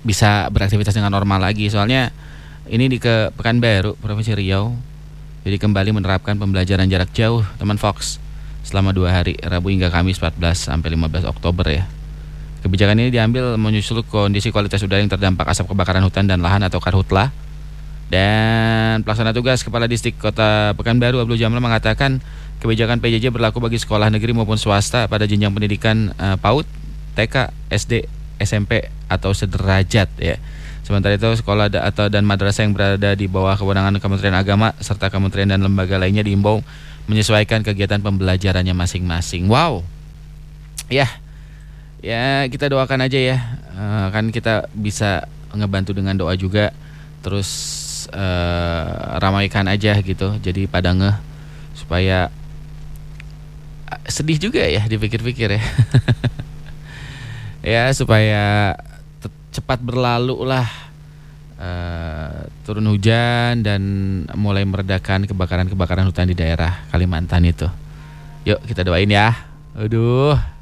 bisa beraktivitas dengan normal lagi. Soalnya ini di ke Pekanbaru, Provinsi Riau. Jadi kembali menerapkan pembelajaran jarak jauh, teman Fox, selama 2 hari, Rabu hingga Kamis 14 sampai 15 Oktober ya. Kebijakan ini diambil menyusul kondisi kualitas udara yang terdampak asap kebakaran hutan dan lahan atau Karhutla. Dan pelaksana tugas Kepala Distrik Kota Pekanbaru Abdul Jamal mengatakan kebijakan PJJ berlaku bagi sekolah negeri maupun swasta pada jenjang pendidikan PAUD, TK, SD, SMP atau sederajat ya. Sementara itu sekolah dan madrasah yang berada di bawah kewenangan Kementerian Agama serta kementerian dan lembaga lainnya diimbau menyesuaikan kegiatan pembelajarannya masing-masing. Wow. Ya kita doakan aja ya. Kan kita bisa ngebantu dengan doa juga. Terus ramaikan aja gitu. Jadi pada ngeh supaya sedih juga ya dipikir-pikir ya. Ya supaya cepat berlalu lah turun hujan dan mulai meredakan kebakaran hutan di daerah Kalimantan itu. Yuk kita doain ya. Aduh.